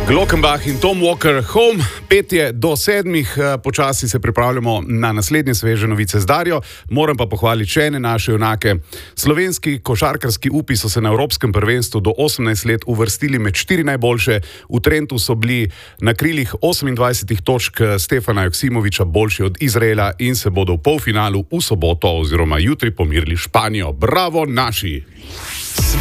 Glockenbach in Tom Walker Home, 5:55, počasi se pripravljamo na naslednje sveže novice z Darjo. Moram pa pohvaliti še ene naše junake. Slovenski košarkarski upi so se na Evropskem prvenstvu do 18 let uvrstili med 4 najboljše. V Trentu so bili na krilih 28 točk Stefana Joksimoviča boljši od Izraela in se bodo v polfinalu v soboto oziroma jutri pomirili Španijo. Bravo naši!